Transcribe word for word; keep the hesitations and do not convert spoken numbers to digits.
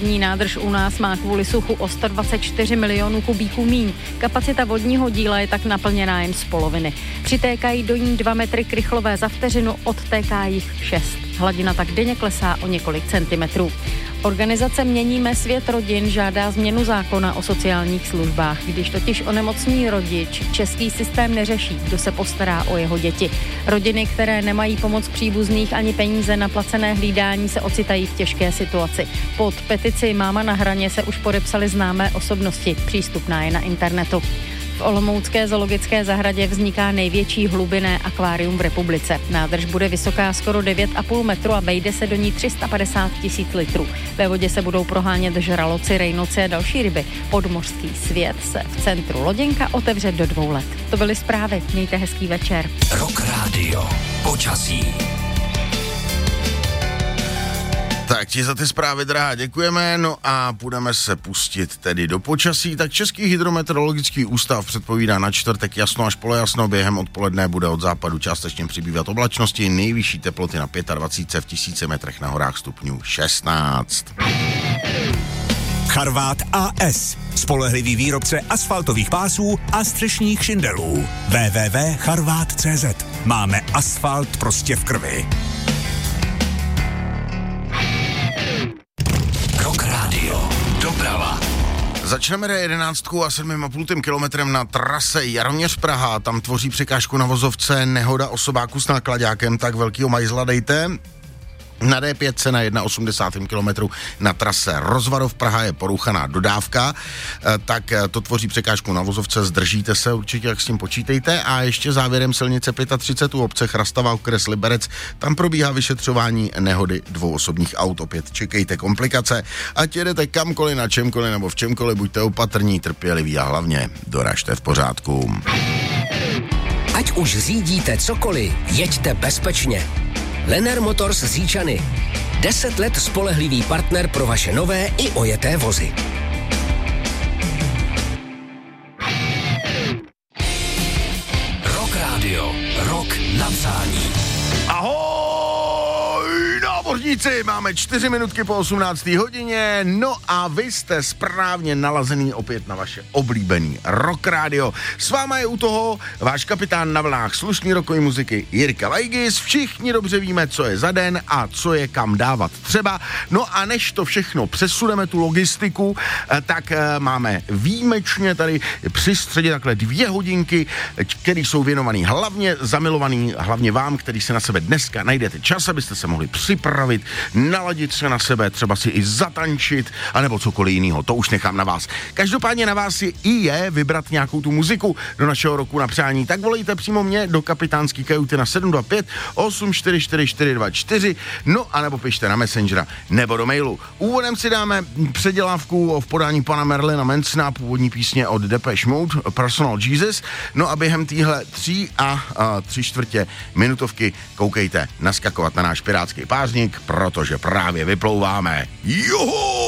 vodní nádrž u nás má kvůli suchu o sto dvacet čtyři milionů kubíků míň. Kapacita vodního díla je tak naplněná jen z poloviny. Přitékají do ní dva metry krychlové za vteřinu, odtéká jich šest. Hladina tak denně klesá o několik centimetrů. Organizace Měníme svět rodin žádá změnu zákona o sociálních službách. Když totiž onemocní rodič, český systém neřeší, kdo se postará o jeho děti. Rodiny, které nemají pomoc příbuzných ani peníze na placené hlídání, se ocitají v těžké situaci. Pod petici Máma na hraně se už podepsali známé osobnosti. Přístupná je na internetu. V olomoucké zoologické zahradě vzniká největší hlubinné akvárium v republice. Nádrž bude vysoká skoro devět a půl metru a vejde se do ní tři sta padesát tisíc litrů. Ve vodě se budou prohánět žraloci, rejnoci a další ryby. Podmořský svět se v centru Loděnka otevře do dvou let. To byly zprávy. Mějte hezký večer. Rock Radio. Počasí. Tak ti za ty zprávy, drahá, děkujeme, no a budeme se pustit tedy do počasí. Tak Český hydrometeorologický ústav předpovídá na čtvrtek jasno až polojasno, během odpoledne bude od západu částečně přibývat oblačnosti, nejvyšší teploty na dvacet pět v tisíci metrech na horách stupňů šestnáct. Charvát A S. Spolehlivý výrobce asfaltových pásů a střešních šindelů. w w w tečka charvát tečka cé zet. Máme asfalt prostě v krvi. Rock Radio. Doprava. Začneme D jedenáct a sedm a půl kilometrem na trase Jaroměř Praha. Tam tvoří překážku na vozovce nehoda osobáku s náklaďákem, tak velkýho majzla dejte. Na D pět na osmdesátém prvním kilometru na trase Rozvadov Praha je poruchaná dodávka, tak to tvoří překážku na vozovce, zdržíte se určitě, jak s tím počítejte. A ještě závěrem silnice třicet pět u obce Chrastava, okres Liberec, tam probíhá vyšetřování nehody dvou osobních aut, opět čekejte komplikace. Ať jedete kamkoliv, na čemkoliv nebo v čemkoliv, buďte opatrní, trpěliví a hlavně doražte v pořádku. Ať už řídíte cokoliv, jeďte bezpečně. Lenner Motors z Říčany. Deset let spolehlivý partner pro vaše nové i ojeté vozy. Rock Radio. Rock na přání. Ahoj, námořníci, máme čtyři minutky po osmnácté hodině, no a vy jste správně nalazený opět na vaše oblíbený Rock Radio. S váma je u toho váš kapitán na vlnách slušný rockový muziky Jirka Lajgis. Všichni dobře víme, co je za den a co je kam dávat třeba. No a než to všechno přesuneme, tu logistiku, tak máme výjimečně tady při středě takhle dvě hodinky, které jsou věnovaný hlavně zamilovaný, hlavně vám, který se na sebe dneska najdete čas, abyste se mohli připravit, naladit se na sebe, třeba si i zatančit, anebo cokoliv jiného, to už nechám na vás. Každopádně na vás je i je vybrat nějakou tu muziku do našeho roku na přání, tak volejte přímo mě do kapitánský kajuty na sedm dva pět osm čtyři čtyři čtyři dva čtyři, no a nebo pište na Messengera nebo do mailu. Úvodem si dáme předělávku v podání pana Marilina Mansona, původní písně od Depeche Mode, Personal Jesus, no a během týhle tří a, a tři čtvrtě minutovky koukejte naskakovat na náš pirátský pázník, protože právě vyplouváme. Juhu!